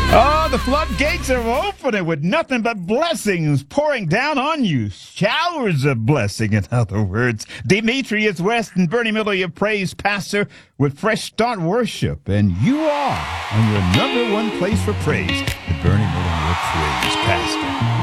Oh, the floodgates are opening with nothing but blessings pouring down on you. Showers of blessing, in other words. Demetrius West and Bernie Miller, your praise pastor, with Fresh Start Worship. And you are on your number one place for praise, the Bernie Miller, your praise pastor.